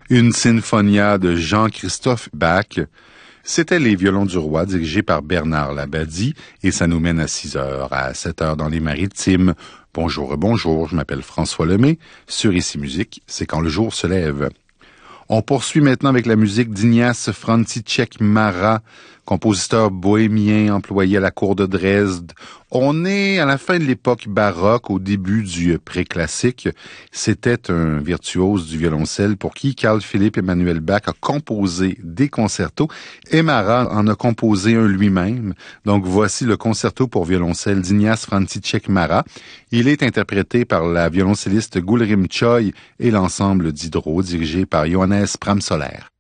Une sinfonia de Jean-Christophe Bach. C'était Les Violons du Roi, dirigé par Bernard Labadie, et ça nous mène à 6 heures, à 7 heures dans les Maritimes. Bonjour, bonjour, je m'appelle François Lemay. Sur Ici Musique, c'est quand le jour se lève. On poursuit maintenant avec la musique d'Ignace František Mara, compositeur bohémien employé à la cour de Dresde. On est à la fin de l'époque baroque, au début du préclassique. C'était un virtuose du violoncelle pour qui Carl Philipp Emanuel Bach a composé des concertos et Mara en a composé un lui-même. Donc voici le concerto pour violoncelle d'Ignace František Mara. Il est interprété par la violoncelliste Gulrim Choi et l'ensemble d'Hydro dirigé par Johannes Pramsoller.